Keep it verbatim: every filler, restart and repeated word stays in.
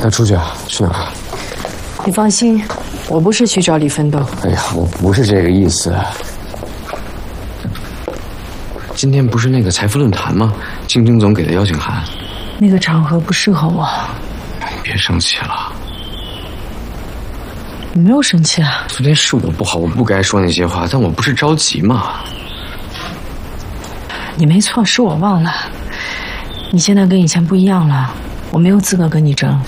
他出去啊？去哪儿？ 你放心，我不是去找李奋斗。 哎呀，我不是这个意思。今天不是那个财富论坛吗？金京总给的邀请函。 那个场合不适合我。 你别生气了。 你没有生气啊？ 昨天是我不好，我不该说那些话，但我不是着急嘛。 你没错，是我忘了。你现在跟以前不一样了，我没有资格跟你争。